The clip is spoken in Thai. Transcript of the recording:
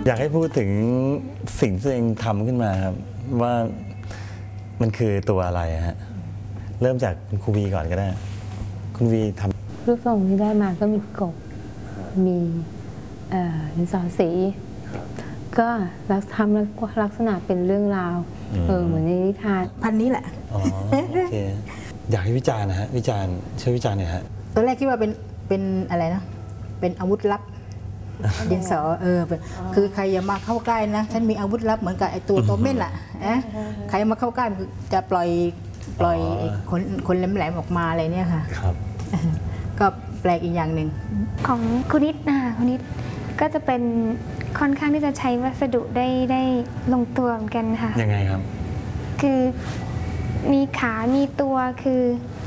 อยากให้พูดถึงสิ่งที่ตัวเองทำขึ้นมาครับว่ามันคือตัวอะไรฮะเริ่มจากคุณครูวีก่อนก็ได้คุณวีทำรูปทรงที่ได้มาก็มีกบมีดินสอสีก็ทำลักษณะเป็นเรื่องราวเหมือนในนิทานพันนี้แหละอ๋อโอเคอยากให้วิจารณ์นะฮะวิจารณ์ช่วยวิจารณ์หน่อยฮะตอนแรกคิดว่าเป็นอะไรนะเป็นอาวุธลับดินสอคือใครอย่ามาเข้าใกล้นะฉันมีอาวุธลับเหมือนกับไอตัวโตเม่นล่ะใครมาเข้าใกล้จะปล่อยคนแหลมๆออกมาอะไรเนี่ยค่ะครับก็แปลกอีกอย่างหนึ่งของคุณนิดนะคะคุณนิดก็จะเป็นค่อนข้างที่จะใช้วัสดุได้ลงตัวเหมือนกันค่ะยังไงครับคือมีขา มีตัวคือ